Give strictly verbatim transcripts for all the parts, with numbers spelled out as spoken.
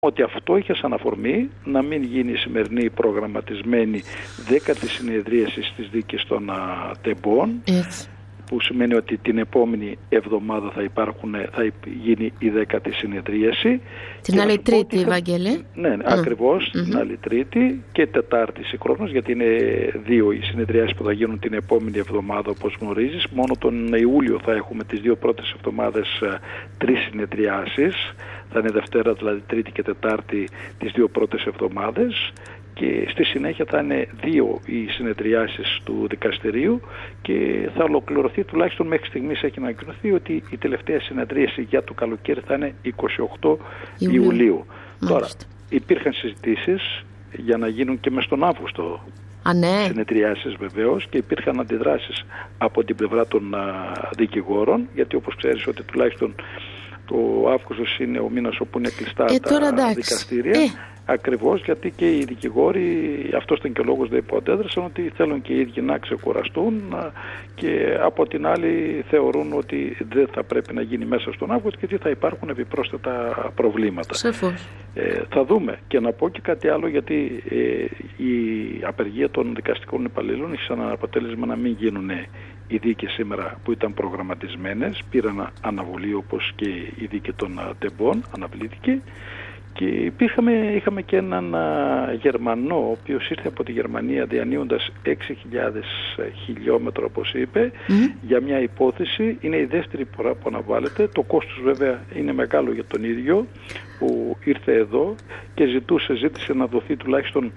ότι αυτό είχε σαν αφορμή να μην γίνει η σημερινή προγραμματισμένη δέκατη συνεδρίαση στις δίκες των α, τεμπών, yes. που σημαίνει ότι την επόμενη εβδομάδα θα, υπάρχουν, θα γίνει η δέκατη συνεδρίαση. Την άλλη Τρίτη, είχα... Βαγγέλη. Ναι, mm. ακριβώς, mm-hmm. την άλλη Τρίτη και Τετάρτη συγχρόνως, γιατί είναι δύο οι συνεδριάσεις που θα γίνουν την επόμενη εβδομάδα, όπως γνωρίζεις. Μόνο τον Ιούλιο θα έχουμε τις δύο πρώτες εβδομάδες τρεις συνεδριάσεις. Θα είναι Δευτέρα, δηλαδή Τρίτη και Τετάρτη, τις δύο πρώτες εβδομάδες. Και στη συνέχεια θα είναι δύο οι συνεδριάσεις του δικαστηρίου και θα ολοκληρωθεί, τουλάχιστον μέχρι στιγμής έχει ανακοινωθεί, ότι η τελευταία συνεδρίαση για το καλοκαίρι θα είναι εικοστή όγδοη Ιουλίου. Ιουλίου. Τώρα, υπήρχαν συζητήσεις για να γίνουν και μες τον Αύγουστο Α, ναι. συνεδριάσεις βεβαίως, και υπήρχαν αντιδράσεις από την πλευρά των α, δικηγόρων, γιατί όπως ξέρεις ότι τουλάχιστον το Αύγουστος είναι ο μήνας όπου είναι κλειστά ε, τα εντάξει. δικαστήρια. Ε. Ακριβώς, γιατί και οι δικηγόροι, αυτός ήταν και ο λόγος που αντέδρασαν, ότι θέλουν και οι ίδιοι να ξεκουραστούν και από την άλλη θεωρούν ότι δεν θα πρέπει να γίνει μέσα στον Αύγουστο, γιατί θα υπάρχουν επιπρόσθετα προβλήματα. Σαφώς. Ε, θα δούμε. Και να πω και κάτι άλλο, γιατί ε, η απεργία των δικαστικών υπαλλήλων έχει σαν αποτέλεσμα να μην γίνουν οι δίκες σήμερα που ήταν προγραμματισμένες. Πήραν αναβολή, όπως και η δίκη των τεμπών αναβλήθηκε. Και υπήρχαμε, είχαμε και έναν α, Γερμανό, ο οποίος ήρθε από τη Γερμανία διανύοντας έξι χιλιάδες χιλιόμετρα, όπως είπε, mm-hmm. για μια υπόθεση. Είναι η δεύτερη φορά που αναβάλλεται. Το κόστος βέβαια είναι μεγάλο για τον ίδιο που ήρθε εδώ και ζητούσε, ζήτησε να δοθεί τουλάχιστον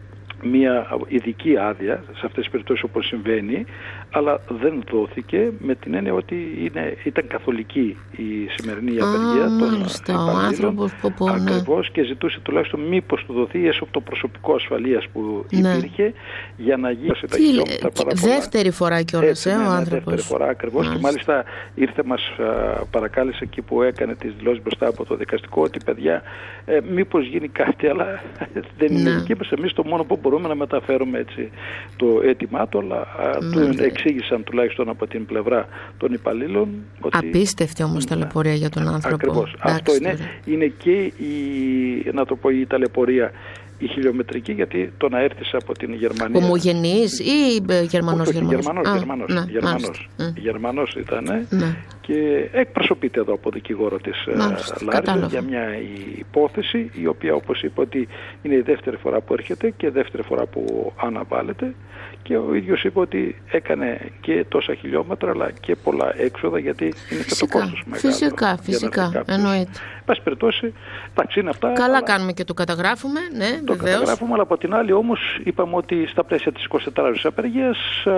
μια ειδική άδεια σε αυτές τις περιπτώσεις, όπως συμβαίνει, αλλά δεν δόθηκε, με την έννοια ότι είναι, ήταν καθολική η σημερινή απεργία ah, των υπαλλήλων, ακριβώς, και ζητούσε τουλάχιστον μήπως του δοθεί έσω από το προσωπικό ασφαλείας που ναι. υπήρχε, για να γίνει σε τα χιλιόμετρα παραπολά. Δεύτερη φορά κιόλας, ε, ο άνθρωπος. Δεύτερη φορά ακριβώς, και μάλιστα ήρθε, μας α, παρακάλεσε εκεί που έκανε τις δηλώσεις μπροστά από το δικαστικό, ότι παιδιά, ε, μήπως γίνει κάτι, αλλά δεν είναι εκεί μας. Εμείς το μόνο που μπορούμε να μεταφέρουμε έτσι το αίτημά του, αλλά ναι. του εξήγησαν τουλάχιστον από την πλευρά των υπαλλήλων. Ότι... Απίστευτη όμως ταλαιπωρία για τον άνθρωπο. Ακριβώς. Αυτό είναι, είναι και η, να το πω, η ταλαιπωρία η χιλιομετρική, γιατί το να έρθεις από την Γερμανία... Ομογενής ή Γερμανός? Όχι, Γερμανός, Α, Γερμανός, ναι, Γερμανός. Γερμανός ήταν ναι. και εκπροσωπείται εδώ από δικηγόρο της Λάρισα για μια υπόθεση, η οποία, όπως είπα, ότι είναι η δεύτερη φορά που έρχεται και δεύτερη φορά που αναβάλλεται, και ο ίδιος είπε ότι έκανε και τόσα χιλιόμετρα αλλά και πολλά έξοδα, γιατί είναι φυσικά, και το κόστος μεγάλο. Φυσικά, φυσικά, εννοείται. Πάση περιπτώσει, εντάξει, είναι αυτά. Καλά αλλά... κάνουμε και το καταγράφουμε, ναι, το βεβαίως. καταγράφουμε, αλλά από την άλλη όμως είπαμε ότι στα πλαίσια της εικοσιτετράωρης απεργίας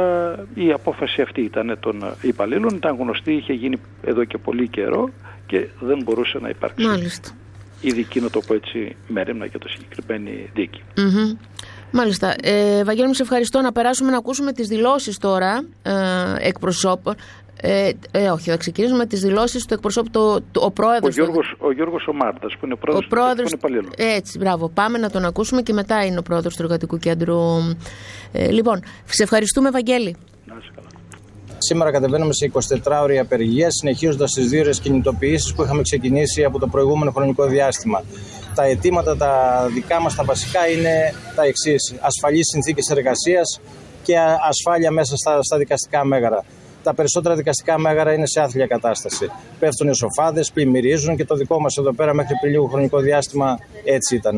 η απόφαση αυτή ήταν των υπαλλήλων, ήταν γνωστή, είχε γίνει εδώ και πολύ καιρό και δεν μπορούσε να υπάρξει. Μάλιστα. Ειδική, να το πω έτσι, μέρημνα για το συγκεκριμένη δίκη. Mm-hmm. Μάλιστα. Ε, Βαγγέλη, μου σε ευχαριστώ. Να περάσουμε να ακούσουμε τις δηλώσεις τώρα ε, εκπροσώπων. Ε, ε, όχι, θα ξεκινήσουμε τις δηλώσεις του εκπροσώπου, το, το, ο πρόεδρος. Ο Γιώργος, ο Γιώργος Ομάρδας, που είναι πρόεδρος, ο πρόεδρος του υπαλλήλων. Έτσι, μπράβο. Πάμε να τον ακούσουμε και μετά είναι ο πρόεδρος του Εργατικού Κέντρου. Ε, λοιπόν, σε ευχαριστούμε, Βαγγέλη. Να είσαι καλά. Σήμερα κατεβαίνουμε σε εικοσιτετράωρη απεργία, συνεχίζοντας τις δύο ώρες κινητοποιήσεις που είχαμε ξεκινήσει από το προηγούμενο χρονικό διάστημα. Τα αιτήματα τα δικά μας, τα βασικά, είναι τα εξής: ασφαλείς συνθήκες εργασίας και ασφάλεια μέσα στα, στα δικαστικά μέγαρα. Τα περισσότερα δικαστικά μέγαρα είναι σε άθλια κατάσταση. Πέφτουν οι σοφάδες, πλημμυρίζουν, και το δικό μας εδώ πέρα μέχρι πριν λίγο χρονικό διάστημα έτσι ήταν.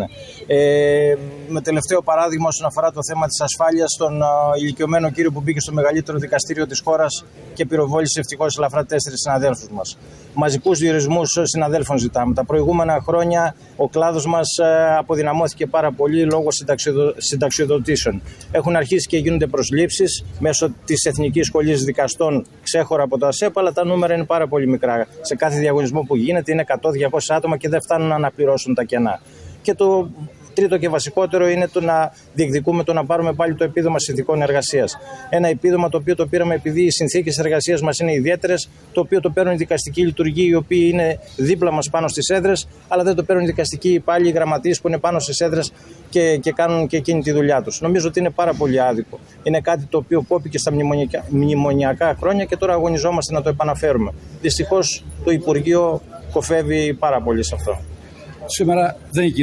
Ε, με τελευταίο παράδειγμα όσον αφορά το θέμα της ασφάλειας, τον uh, ηλικιωμένο κύριο που μπήκε στο μεγαλύτερο δικαστήριο της χώρας και πυροβόλησε ευτυχώς ελαφρά τέσσερις συναδέλφους μας. Μαζικούς διορισμούς συναδέλφων ζητάμε. Τα προηγούμενα χρόνια ο κλάδος μας uh, αποδυναμώθηκε πάρα πολύ λόγω συνταξιοδο... συνταξιοδοτήσεων. Έχουν αρχίσει και γίνονται προσλήψεις μέσω της Εθνικής Σχολής Δικαστών ξέχωρα από το ΑΣΕΠ, αλλά τα νούμερα είναι πάρα πολύ μικρά. Σε κάθε διαγωνισμό που γίνεται είναι εκατό με διακόσια άτομα και δεν φτάνουν να αναπληρώσουν τα κενά. Και το τρίτο και βασικότερο είναι το να διεκδικούμε το να πάρουμε πάλι το επίδομα συνθηκών εργασίας. Ένα επίδομα το οποίο το πήραμε επειδή οι συνθήκες εργασίας μας είναι ιδιαίτερες, το οποίο το παίρνουν οι δικαστικοί λειτουργοί, οι οποίοι είναι δίπλα μας πάνω στις έδρες, αλλά δεν το παίρνουν οι δικαστικοί υπάλληλοι, οι γραμματείς που είναι πάνω στις έδρες και, και κάνουν και εκείνη τη δουλειά τους. Νομίζω ότι είναι πάρα πολύ άδικο. Είναι κάτι το οποίο κόπηκε στα μνημονιακά, μνημονιακά χρόνια και τώρα αγωνιζόμαστε να το επαναφέρουμε. Δυστυχώς το Υπουργείο κοφεύει πάρα πολύ σε αυτό. Σήμερα δεν